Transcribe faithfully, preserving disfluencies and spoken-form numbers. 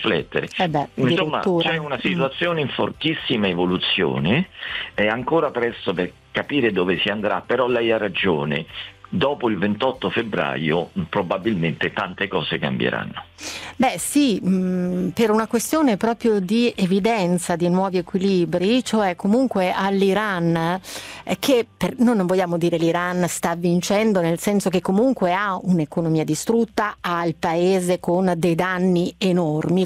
riflettere. Eh beh, Insomma, addirittura. c'è una situazione in fortissima evoluzione, è ancora presto per capire dove si andrà, però lei ha ragione. Dopo il ventotto febbraio probabilmente tante cose cambieranno. Beh sì, mh, per una questione proprio di evidenza di nuovi equilibri, cioè comunque all'Iran, eh, che per, noi non vogliamo dire l'Iran sta vincendo, nel senso che comunque ha un'economia distrutta, ha il paese con dei danni enormi,